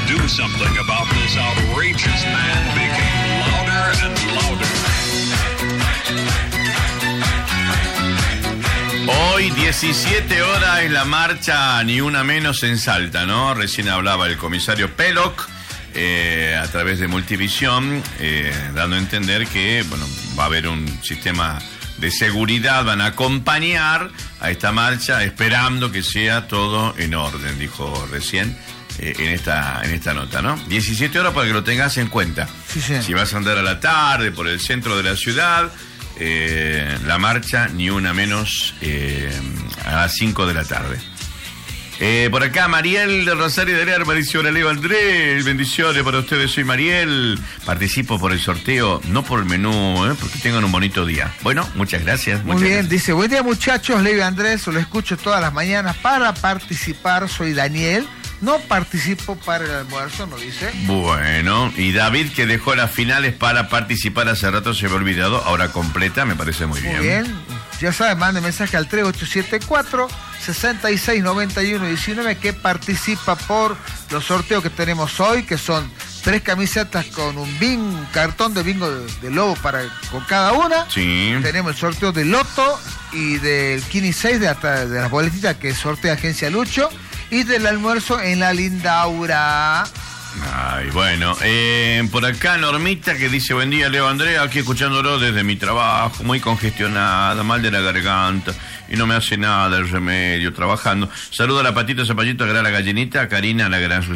do something about this outrageous man became louder and louder. Hoy 17 horas es la marcha Ni Una Menos en Salta, ¿no? Recién hablaba el comisario Peloc a través de Multivisión, dando a entender que, bueno, va a haber un sistema de seguridad, van a acompañar a esta marcha esperando que sea todo en orden, dijo recién en esta nota, ¿no? 17 horas para que lo tengas en cuenta. Sí, sí. Si vas a andar a la tarde por el centro de la ciudad, la marcha Ni Una Menos a las 5 de la tarde. Por acá Mariel de Rosario de Lerma dice: hola Leo Andrés, bendiciones para ustedes, soy Mariel, participo por el sorteo, no por el menú, porque tengan un bonito día. Bueno, muchas gracias. Muy bien, gracias. Dice: buen día muchachos, Leo Andrés, lo escucho todas las mañanas para participar, soy Daniel. No participo para el almuerzo, ¿no dice? Bueno, y David, que dejó las finales para participar hace rato, se había olvidado, ahora completa, me parece muy bien. Muy bien, ya saben, mande mensaje al 3874-669119 que participa por los sorteos que tenemos hoy, que son 3 camisetas con un cartón de bingo de lobo con cada una. Sí. Tenemos el sorteo del loto y del Kini 6 de las boletitas que sortea Agencia Lucho. Y del almuerzo en la Lindaura. Ay, bueno, por acá Normita que dice: buen día Leo Andrea, aquí escuchándolo desde mi trabajo, muy congestionada, mal de la garganta y no me hace nada el remedio, trabajando. Saludo a la Patita Zapallito, a la gallinita, a Karina, a la gran